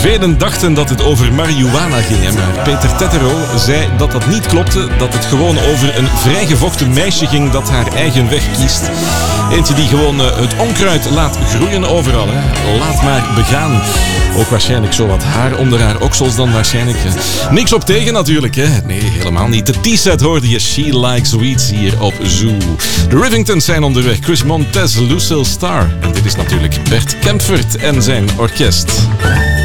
Velen dachten dat het over marihuana ging, maar Peter Tettero zei dat dat niet klopte, dat het gewoon over een vrijgevochten meisje ging dat haar eigen weg kiest. Eentje die gewoon het onkruid laat groeien overal. Hè. Laat maar begaan. Ook waarschijnlijk zo wat haar onder haar oksels dan waarschijnlijk. Niks op tegen natuurlijk, hè. Nee, helemaal niet. De T-set hoorde je She Likes Weeds hier op Zoo. De Rivingtons zijn onderweg. Chris Montez, Lucille Starr. En dit is natuurlijk Bert Kempfert en zijn orkest.